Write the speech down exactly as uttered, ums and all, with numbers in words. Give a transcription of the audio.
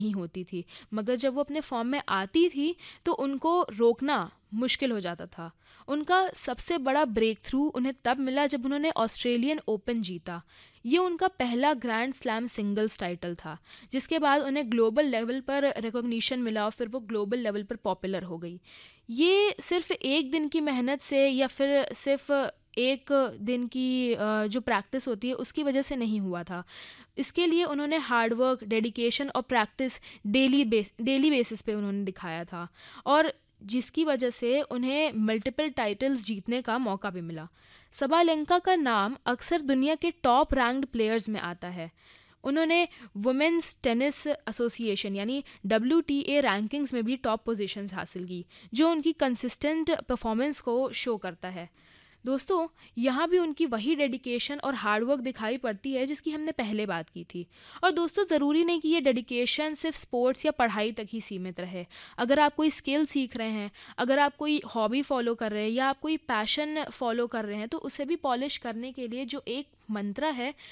नहीं होती थी, मगर जब वो अपने फॉर्म में आती थी तो उनको रोकना मुश्किल हो जाता था। उनका सबसे बड़ा ब्रेक थ्रू उन्हें तब मिला जब उन्होंने ऑस्ट्रेलियन ओपन जीता। ये उनका पहला ग्रैंड स्लैम सिंगल्स टाइटल था, जिसके बाद उन्हें ग्लोबल लेवल पर रिकॉग्निशन मिला और फिर वो ग्लोबल लेवल पर पॉपुलर हो गई। ये सिर्फ एक दिन की मेहनत से या फिर सिर्फ एक दिन की अ, जो प्रैक्टिस होती है उसकी वजह से नहीं हुआ था। इसके लिए उन्होंने हार्ड वर्क, डेडिकेशन और practice daily base daily basis पे उन्होंने दिखाया था, और जिसकी वजह से उन्हें मल्टीपल टाइटल्स जीतने का मौका भी मिला। सबालेंका का नाम अक्सर दुनिया के टॉप रैंक्ड प्लेयर्स में आता है। उन्होंने वुमेन्स टेनिस एसोसिएशन यानी डब्ल्यू टी ए रैंकिंग्स में भी टॉप पोजीशंस हासिल की, जो उनकी कंसिस्टेंट परफॉर्मेंस को शो करता है। दोस्तों, यहाँ भी उनकी वही डेडिकेशन और हार्ड वर्क दिखाई पड़ती है जिसकी हमने पहले बात की थी। और दोस्तों, ज़रूरी नहीं कि ये डेडिकेशन सिर्फ स्पोर्ट्स या पढ़ाई तक ही सीमित रहे। अगर आप कोई स्किल सीख रहे हैं, अगर आप कोई हॉबी फॉलो कर रहे हैं या आप कोई पैशन फॉलो कर रहे हैं, तो उसे भी पॉलिश करने के लिए जो एक मंत्र है